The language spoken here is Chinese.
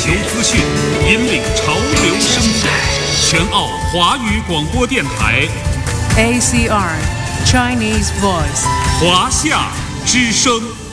球资讯，引领潮流生活。全澳华语广播电台 ACR Chinese Voice 华夏之声。